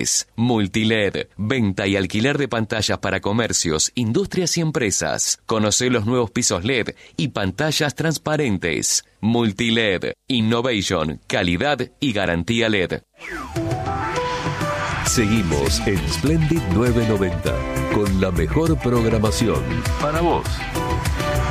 Multiled, venta y alquiler de pantallas para comercios, industrias y empresas. Conoce los nuevos pisos LED y pantallas transparentes. Multiled, Innovation, calidad y garantía LED. Seguimos en Splendid 990 con la mejor programación para vos.